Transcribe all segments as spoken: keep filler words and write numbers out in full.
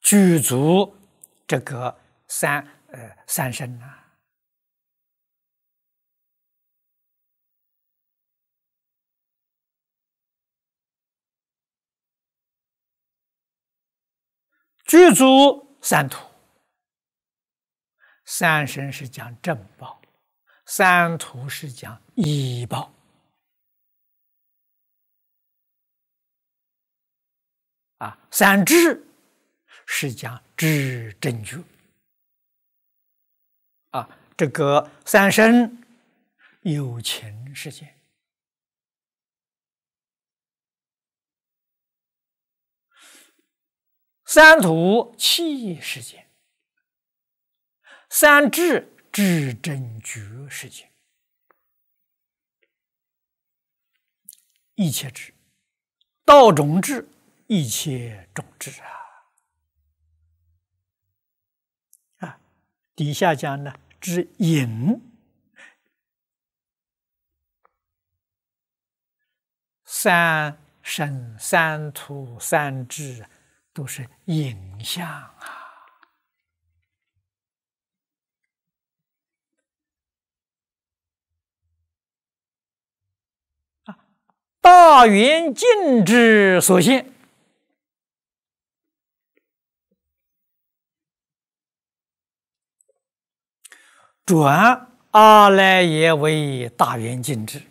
具足这个三呃三身啊。具足三土，三身是讲正报，三土是讲依报。啊，三智是讲知正觉。啊，这个三身有情世界，三土气世界，三智知正觉世界，一切智，道种智，一切种智啊！啊，底下讲呢，知隐，三身、三土、三智都是影像啊！大圆镜之所现，转阿赖耶为大圆镜智。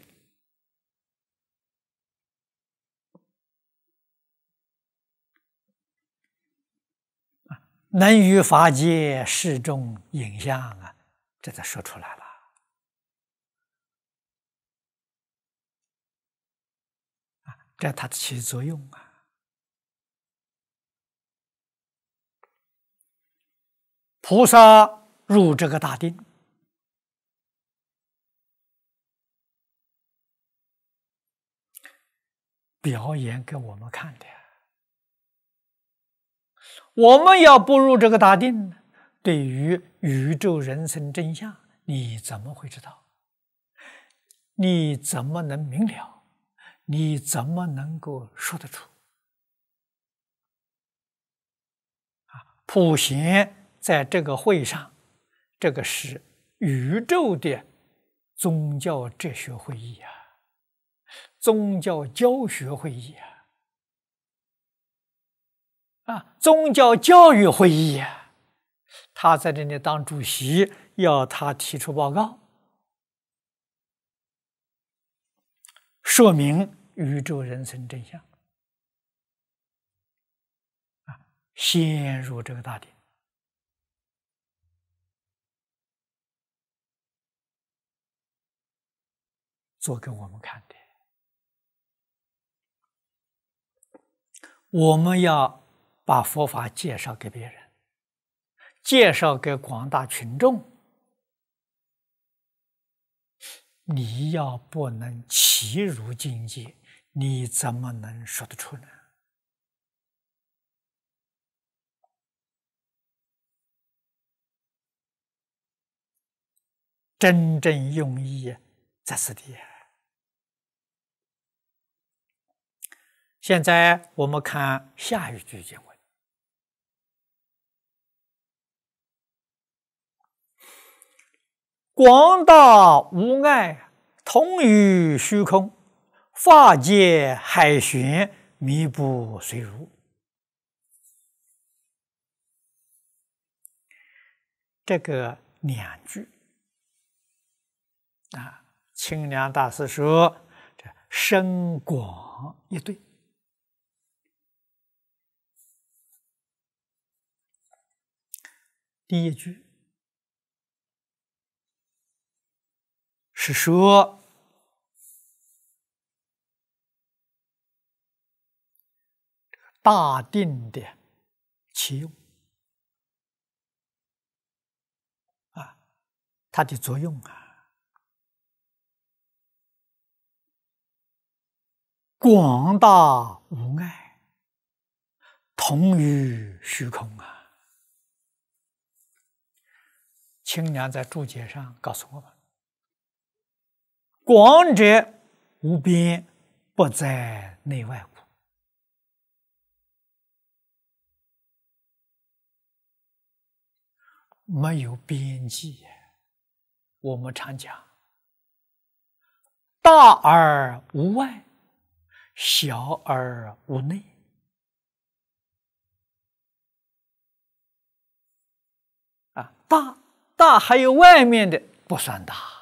能于法界示众影像啊，这就说出来了。啊，这它起作用啊。菩萨入这个大定，表演给我们看的。我们要不入这个大定，对于宇宙人生真相，你怎么会知道？你怎么能明了？你怎么能够说得出？啊，普贤在这个会上，这个是宇宙的宗教哲学会议啊，宗教教学会议啊。啊，宗教教育会议呀，他在这里当主席，要他提出报告，说明宇宙人生真相。啊，陷入这个大典，做给我们看的。我们要把佛法介绍给别人，介绍给广大群众，你要不能契入境界，你怎么能说得出呢？真正用意在此地。现在我们看下一句经文。广大无碍，通于虚空，法界海玄，迷不随如。这个两句啊，清凉大师说，这深广一对。第一句是说大定的起用啊，它的作用啊，广大无碍，通于虚空啊。清凉在注解上告诉我们：广者无边，不在内外乎。 没有边际。我们常讲，大而无外，小而无内。啊，大大还有外面的不算大。